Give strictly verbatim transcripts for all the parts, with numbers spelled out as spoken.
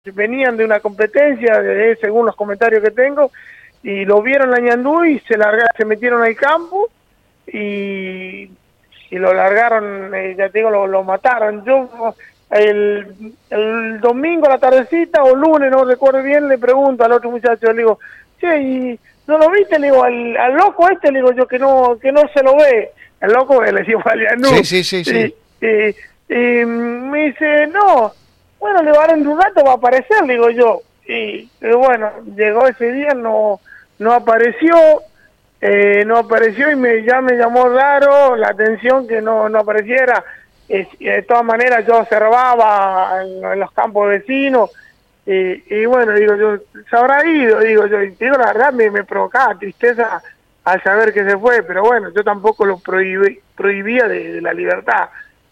venían de una competencia, de, según los comentarios que tengo, y lo vieron la ñandú y se largaron, se metieron al campo y, y lo largaron, eh, ya te digo, lo, lo mataron. Yo el, el domingo a la tardecita o lunes, no recuerdo bien, le pregunto al otro muchacho, le digo, che, ¿y no lo viste? Le digo, al, al loco este, le digo yo, que no que no se lo ve. El loco, le digo al ñandú. Sí, sí, sí, sí. Y, y, y me dice, no, bueno, le va a dar en un rato, va a aparecer, le digo yo. Y, y bueno, llegó ese día, no no apareció, eh, no apareció y me ya me llamó raro la atención que no, no apareciera. Eh, de todas maneras yo observaba en, en los campos vecinos, y, y bueno, digo yo, se habrá ido, digo yo, y digo la verdad, me, me provocaba tristeza al saber que se fue, pero bueno, yo tampoco lo prohibí, prohibía de, de la libertad.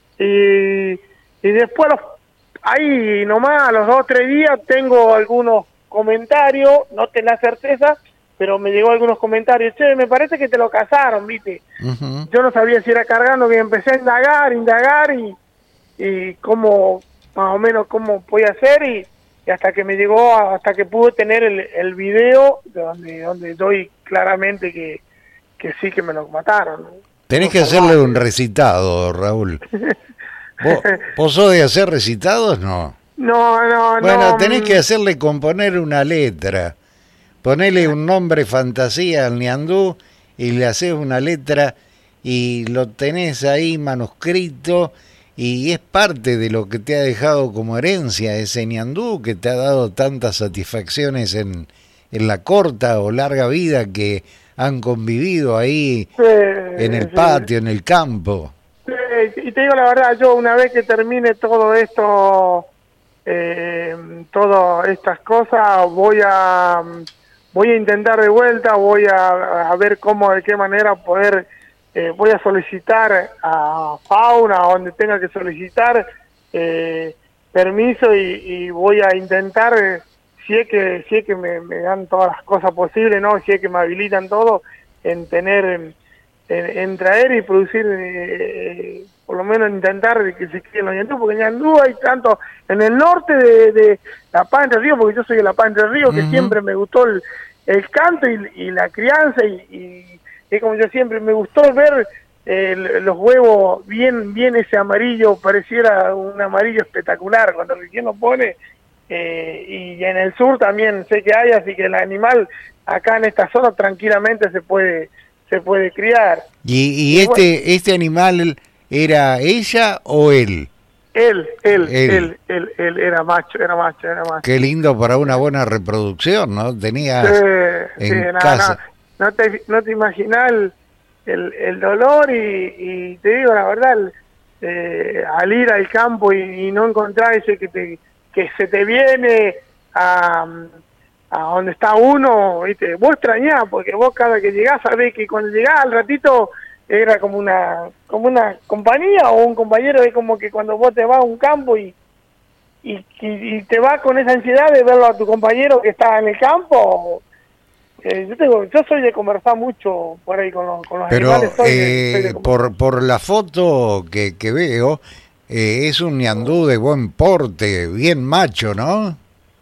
Y, y después, los, ahí nomás, a los dos o tres días, tengo algunos comentarios, no tengo la certeza, pero me llegó algunos comentarios, che, me parece que te lo casaron, ¿viste? Uh-huh. Yo no sabía si era cargando, que empecé a indagar, indagar, y, y cómo, más o menos, cómo podía hacer, y, y hasta que me llegó, hasta que pude tener el, el video, donde donde doy claramente que, que sí que me lo mataron, ¿no? Tenés no, que hacerle un recitado, Raúl. ¿Vos, ¿Vos sos de hacer recitados? No. No, no, no. Bueno, tenés que hacerle componer una letra. Ponele un nombre fantasía al ñandú y le haces una letra y lo tenés ahí manuscrito, y es parte de lo que te ha dejado como herencia ese ñandú, que te ha dado tantas satisfacciones en, en la corta o larga vida que han convivido ahí, sí, en el patio, sí, en el campo. Sí, y te digo la verdad, yo una vez que termine todo esto, eh, todas estas cosas, voy a... voy a intentar de vuelta, voy a, a ver cómo, de qué manera poder, eh, voy a solicitar a Fauna, a donde tenga que solicitar eh, permiso, y, y voy a intentar, eh, si es que si es que me, me dan todas las cosas posibles, no, si es que me habilitan todo, en tener, en, en traer y producir, eh, por lo menos intentar que se queden los ñandú, porque ñandú hay tanto en el norte de, de La Paz, Entre Ríos, porque yo soy de La Paz, Entre Ríos, que uh-huh. siempre me gustó el, el canto y, y la crianza, y, y, y como yo siempre me gustó ver eh, los huevos bien bien ese amarillo, pareciera un amarillo espectacular cuando recién lo pone, eh, y en el sur también sé que hay, así que el animal acá en esta zona tranquilamente se puede se puede criar. ¿Y, y, y este bueno, este animal era ella o él? Él, él, él, él, él, él era macho, era macho, era macho. Qué lindo para una buena reproducción, ¿no? Tenías sí, en sí, nada, casa. Nada. No te, no te imaginas el, el, el dolor, y, y te digo la verdad, el, eh, al ir al campo y, y no encontrar ese que te que se te viene a, a donde está uno, ¿viste? Vos extrañás, porque vos cada que llegás sabés que cuando llegás al ratito era como una como una compañía o un compañero, es como que cuando vos te vas a un campo y, y, y, y te vas con esa ansiedad de verlo a tu compañero que está en el campo. Eh, yo, tengo, yo soy de conversar mucho por ahí con los, con los Pero, animales. Soy eh, de, soy de por, por la foto que, que veo, eh, es un ñandú de buen porte, bien macho, ¿no?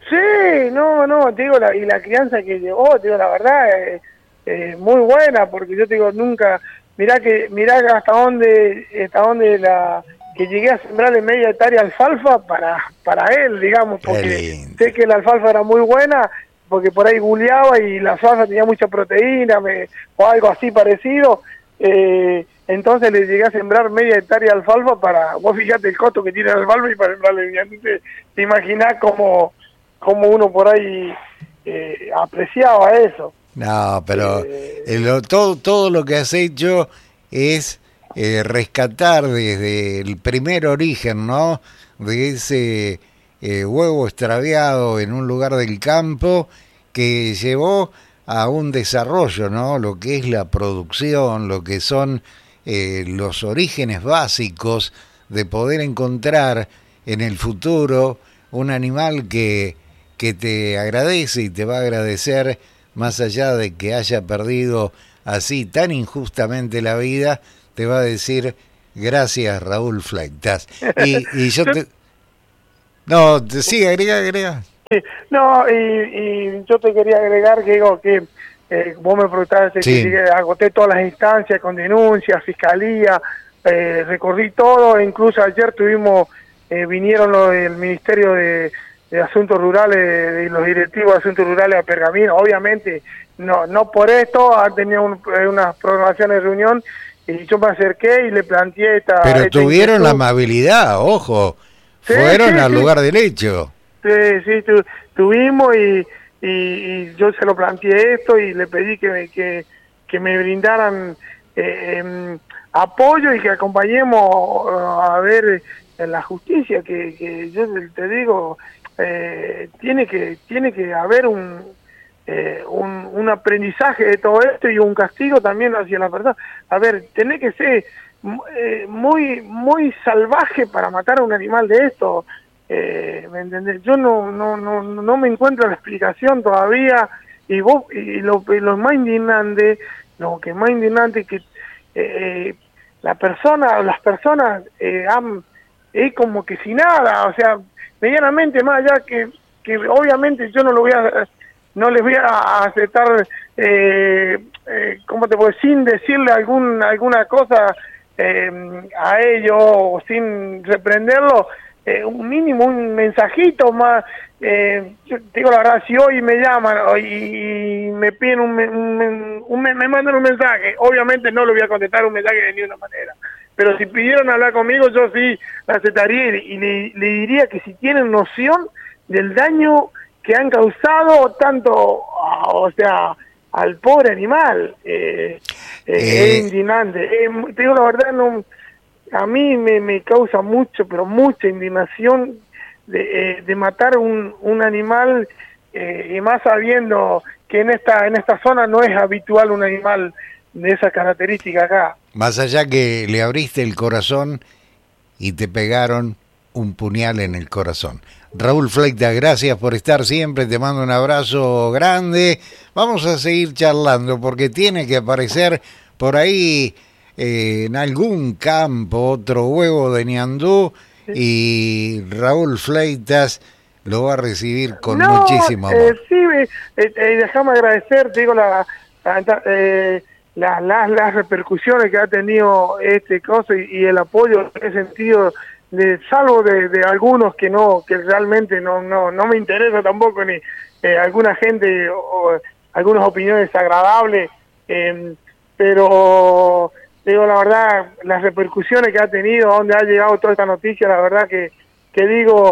Sí, no, no, te digo, la, y la crianza que llevó, te digo, la verdad, es eh, eh, muy buena, porque yo te digo, nunca... Mirá que mirá hasta dónde hasta dónde la que llegué a sembrarle media hectárea alfalfa para para él, digamos, porque sé que la alfalfa era muy buena, porque por ahí guleaba y la alfalfa tenía mucha proteína, me, o algo así parecido, eh, entonces le llegué a sembrar media hectárea de alfalfa para, vos fíjate el costo que tiene la alfalfa, y para sembrarle, te, te imaginás cómo, cómo uno por ahí eh, apreciaba eso. No, pero eh, lo, todo todo lo que has hecho es eh, rescatar desde el primer origen, ¿no? De ese eh, huevo extraviado en un lugar del campo que llevó a un desarrollo, ¿no? Lo que es la producción, lo que son eh, los orígenes básicos de poder encontrar en el futuro un animal que, que te agradece y te va a agradecer, más allá de que haya perdido así tan injustamente la vida, te va a decir gracias, Raúl Fleitas. Y, y yo te... No, te, sí, agrega, agrega. Sí, no, y, y yo te quería agregar que digo que eh, vos me preguntaste Sí. que, que agoté todas las instancias con denuncias, fiscalía, eh, recorrí todo, e incluso ayer tuvimos, eh, vinieron los del Ministerio de, de Asuntos Rurales y los directivos de Asuntos Rurales a Pergamino, obviamente no no por esto, han tenido un, unas programaciones de reunión y yo me acerqué y le planteé esta... Pero esta tuvieron inquietud. la amabilidad, ojo, Sí, fueron sí, al sí. lugar del hecho. Sí, sí, tu, tuvimos y, y, y yo se lo planteé esto y le pedí que me, que, que me brindaran eh, eh, apoyo y que acompañemos uh, a ver en la justicia, que, que yo te digo, eh, tiene que tiene que haber un, eh, un un aprendizaje de todo esto y un castigo también hacia la persona. A ver, tenés que ser eh, muy muy salvaje para matar a un animal de esto. Eh, ¿me entendés? Yo no, no, no, no me encuentro la explicación todavía y vos y lo, y lo más indignante, lo que más indignante es que eh, la persona, las personas eh, han, es como que si nada, o sea, medianamente más allá que, que obviamente yo no lo voy a, no les voy a aceptar, eh, eh, ¿cómo te puedo decir? Sin decirle algún, alguna cosa eh, a ellos o sin reprenderlo. Eh, un mínimo, un mensajito más, eh, yo te digo la verdad, si hoy me llaman y, y me piden un, un, un, me mandan un mensaje, obviamente no le voy a contestar un mensaje de ninguna manera, pero si pidieron hablar conmigo, yo sí la aceptaría y, y le, le diría que si tienen noción del daño que han causado tanto, o sea, al pobre animal, eh, eh, Eh, es indignante, eh, te digo la verdad, no... A mí me, me causa mucho, pero mucha indignación de, eh, de matar un, un animal, eh, y más sabiendo que en esta en esta zona no es habitual un animal de esas características acá. Más allá que le abriste el corazón y te pegaron un puñal en el corazón. Raúl Fleita, gracias por estar siempre, te mando un abrazo grande. Vamos a seguir charlando porque tiene que aparecer por ahí eh, en algún campo otro huevo de ñandú y Raúl Fleitas lo va a recibir con no, muchísimo amor. Eh, sí, eh, eh, déjame agradecer, te digo, la, la, eh, la, las, las repercusiones que ha tenido este caso y, y el apoyo en ese sentido, de, salvo de, de algunos que no, que realmente no no no me interesa tampoco, ni eh, alguna gente o, o algunas opiniones desagradables, eh, pero digo la verdad, las repercusiones que ha tenido, a donde ha llegado toda esta noticia, la verdad que, que digo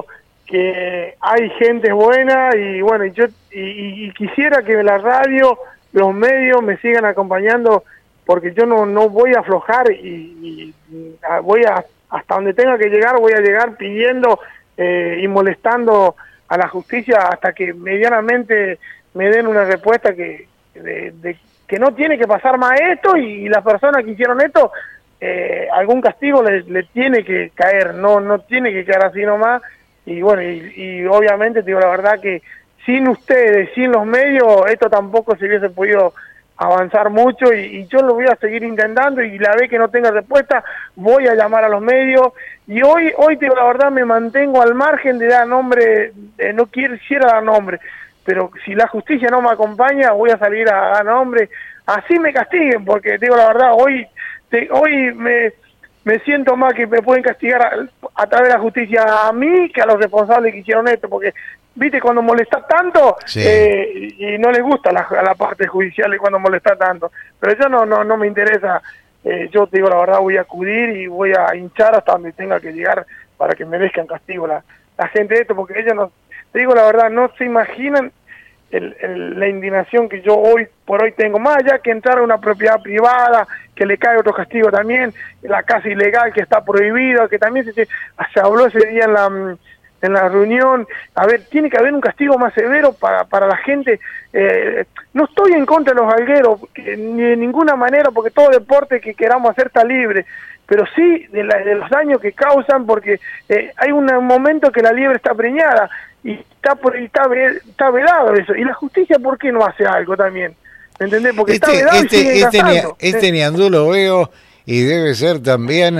que hay gente buena y bueno, y yo y, y quisiera que la radio, los medios me sigan acompañando, porque yo no no voy a aflojar y, y voy a hasta donde tenga que llegar, voy a llegar pidiendo eh, y molestando a la justicia hasta que medianamente me den una respuesta que de, de que no tiene que pasar más esto, y, y las personas que hicieron esto, eh, algún castigo le, le tiene que caer, no no tiene que quedar así nomás. Y bueno, y, y obviamente te digo la verdad que sin ustedes, sin los medios, esto tampoco se hubiese podido avanzar mucho, y, y yo lo voy a seguir intentando, y la vez que no tenga respuesta voy a llamar a los medios, y hoy hoy te digo la verdad, me mantengo al margen de dar nombre, eh, no quisiera dar nombre, pero si la justicia no me acompaña voy a salir a dar nombre, así me castiguen, porque te digo la verdad, hoy te, hoy me me siento más que me pueden castigar a, a través de la justicia a mí que a los responsables que hicieron esto, porque viste cuando molesta tanto, sí. eh, y, y no les gusta la, a la parte judicial y cuando molesta tanto, pero eso no no no me interesa. Eh, yo te digo la verdad, voy a acudir y voy a hinchar hasta donde tenga que llegar para que merezcan castigo la, la gente de esto, porque ellos no, te digo la verdad, no se imaginan el, el, la indignación que yo hoy por hoy tengo, más allá que entrar a una propiedad privada, que le cae otro castigo también, la casa ilegal que está prohibida, que también se, se habló ese día en la en la reunión. A ver, tiene que haber un castigo más severo para para la gente. Eh, no estoy en contra de los galgueros, que, ni de ninguna manera, porque todo deporte que queramos hacer está libre, pero sí de, la, de los daños que causan, porque eh, hay un momento que la liebre está preñada y está por está, está vedado eso, y la justicia ¿por qué no hace algo también? ¿Me entendés? Porque Este, está vedado este, y sigue este, cazando. este ñandú lo veo y debe ser también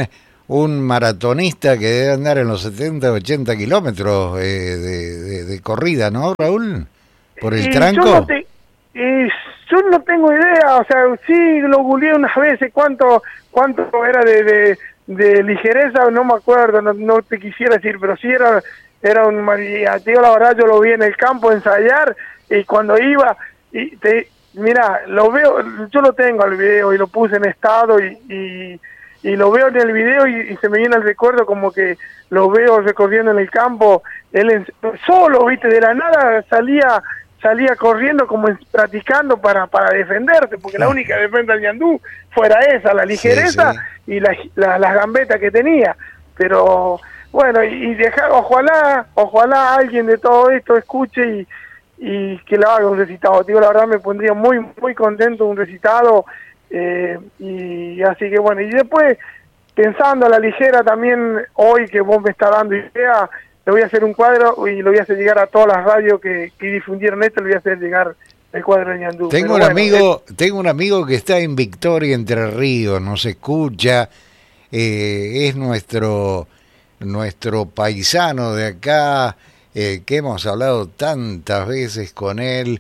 un maratonista que debe andar en los setenta, ochenta kilómetros eh, de, de, de corrida, ¿no, Raúl? ¿Por el y tranco? Yo no, te, y yo no tengo idea, o sea, sí lo googleé unas veces, cuánto cuánto era de, de, de ligereza, no me acuerdo, no, no te quisiera decir, pero sí era, era un, tío, la verdad yo lo vi en el campo ensayar, y cuando iba, y te, mira, lo veo, yo lo tengo al video, y lo puse en estado, y... y y lo veo en el video y, y se me viene el recuerdo como que lo veo recorriendo en el campo, él en, solo, viste, de la nada salía salía corriendo como en, practicando para para defenderse, porque la única defensa del ñandú fuera esa, la ligereza, sí, sí. y la, la, las gambetas que tenía, pero bueno, y, y dejar, ojalá, ojalá alguien de todo esto escuche y, y que lo haga un recitado, digo, la verdad me pondría muy, muy contento un recitado. Eh, y así que bueno, y después pensando a la ligera también, hoy que vos me estás dando idea, le voy a hacer un cuadro y lo voy a hacer llegar a todas las radios que, que difundieron esto, le voy a hacer llegar el cuadro de ñandú. Tengo Pero un bueno, amigo, es... tengo un amigo que está en Victoria, Entre Ríos, nos escucha, eh, es nuestro nuestro paisano de acá, eh, que hemos hablado tantas veces con él,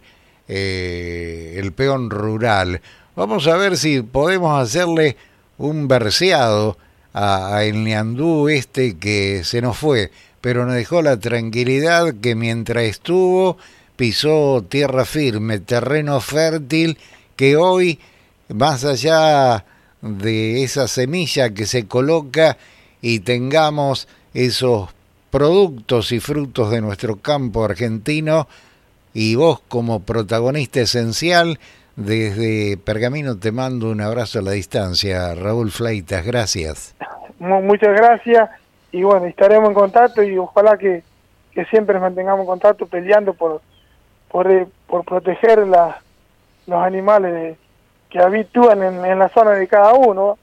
eh, el peón rural. Vamos a ver si podemos hacerle un verseado a, a el ñandú este que se nos fue, pero nos dejó la tranquilidad que mientras estuvo pisó tierra firme, terreno fértil, que hoy, más allá de esa semilla que se coloca y tengamos esos productos y frutos de nuestro campo argentino, y vos como protagonista esencial. Desde Pergamino te mando un abrazo a la distancia, Raúl Fleitas, gracias. Muchas gracias, y bueno, estaremos en contacto y ojalá que, que siempre mantengamos en contacto peleando por por, por proteger la, los animales de, que habitúan en, en la zona de cada uno.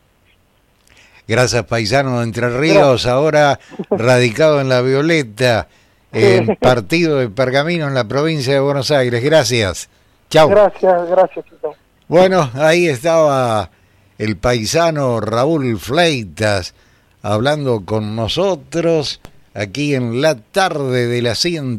Gracias, paisano de Entre Ríos, gracias. Ahora radicado en La Violeta, en partido de Pergamino en la provincia de Buenos Aires, gracias. Chau. Gracias, gracias. Chau. Bueno, ahí estaba el paisano Raúl Fleitas hablando con nosotros aquí en la tarde de la ciento